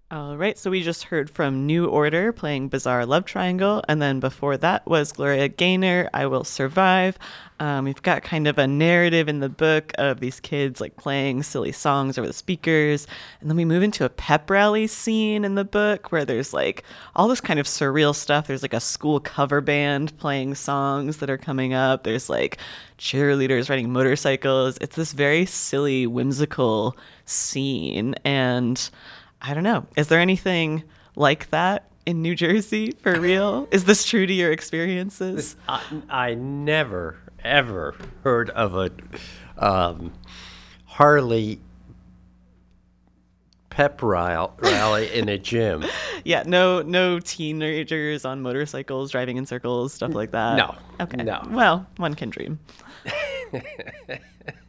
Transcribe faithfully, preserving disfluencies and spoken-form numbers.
All right, so we just heard from New Order playing Bizarre Love Triangle, and then before that was Gloria Gaynor, I Will Survive. Um, we've got kind of a narrative in the book of these kids like playing silly songs over the speakers, and then we move into a pep rally scene in the book where there's like all this kind of surreal stuff. There's like a school cover band playing songs that are coming up. There's like cheerleaders riding motorcycles. It's this very silly, whimsical scene, and I don't know. Is there anything like that in New Jersey for real? Is this true to your experiences? I, I never, ever heard of a um, Harley pep rally in a gym. Yeah, no no teenagers on motorcycles driving in circles, stuff like that. No, Okay. no. Well, one can dream.